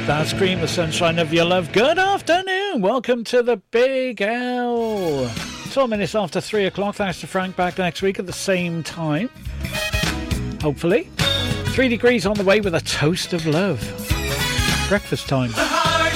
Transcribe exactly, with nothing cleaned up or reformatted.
that. Scream the sunshine of your love. Good afternoon. Welcome to the Big L. twelve minutes after three o'clock. Thanks to Frank. Back next week at the same time. Hopefully. Three degrees on the way with a toast of love. Breakfast time.